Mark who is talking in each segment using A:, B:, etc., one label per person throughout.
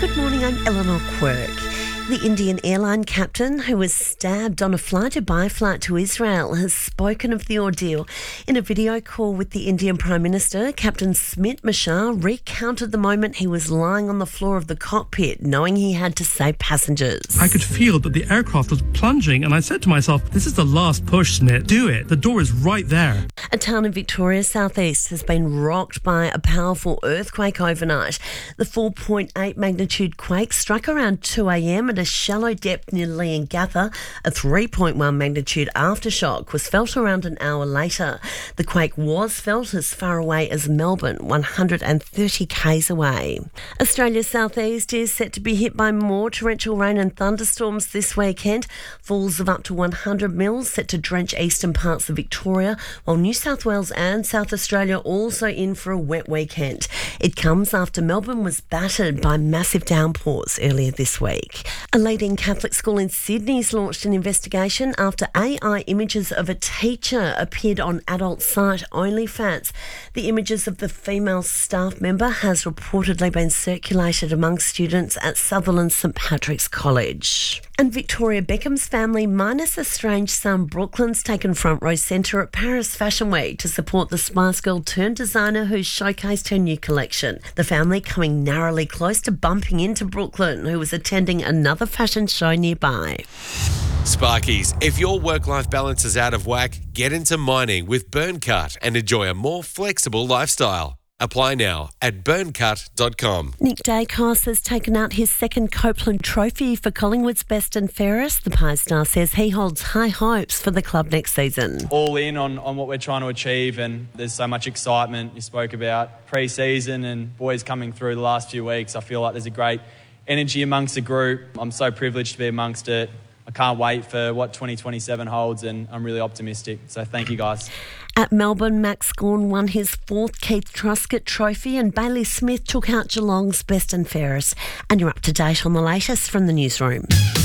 A: Good morning, I'm Eleanor Quirk. The Indian airline captain who was stabbed on a Fly-Dubai flight to Israel has spoken of the ordeal. In a video call with the Indian Prime Minister, Captain Smit Mishra recounted the moment he was lying on the floor of the cockpit, knowing he had to save passengers.
B: I could feel that the aircraft was plunging, and I said to myself, this is the last push, Smit. Do it. The door is right there.
A: A town in Victoria's southeast has been rocked by a powerful earthquake overnight. The 4.8 magnitude quake struck around 2 a.m. at a shallow depth near Leongatha. A 3.1 magnitude aftershock was felt around an hour later. The quake was felt as far away as Melbourne, 130 k's away. Australia's southeast is set to be hit by more torrential rain and thunderstorms this weekend. Falls of up to 100 mils set to drench eastern parts of Victoria, while New South Wales and South Australia also in for a wet weekend. It comes after Melbourne was battered by massive downpours earlier this week. A leading Catholic school in Sydney's launched an investigation after AI images of a teacher appeared on adult site OnlyFans. The images of the female staff member has reportedly been circulated among students at Sutherland St Patrick's College. And Victoria Beckham's family, minus estranged son Brooklyn's taken front row centre at Paris Fashion Week to support the Spice Girl turned designer who showcased her new collection. The family coming narrowly close to bumping into Brooklyn, who was attending another fashion show nearby.
C: Sparkies, if your work-life balance is out of whack, get into mining with Burncut and enjoy a more flexible lifestyle. Apply now at burncut.com.
A: Nick Dacos has taken out his second Copeland Trophy for Collingwood's Best and Fairest. The Pie Star says he holds high hopes for the club next season.
D: All in on what we're trying to achieve, and there's so much excitement. You spoke about pre-season and boys coming through the last few weeks. I feel like there's a great energy amongst the group. I'm so privileged to be amongst it. I can't wait for what 2027 holds, and I'm really optimistic. So thank you, guys.
A: At Melbourne, Max Gawn won his fourth Keith Truscott Trophy and Bailey Smith took out Geelong's Best and Fairest. And you're up to date on the latest from the newsroom.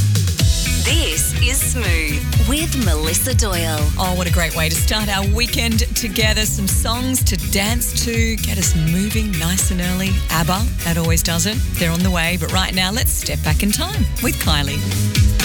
E: This is Smooth with Melissa Doyle.
F: Oh, what a great way to start our weekend together. Some songs to dance to, get us moving nice and early. ABBA, that always does it. They're on the way, but right now let's step back in time with Kylie.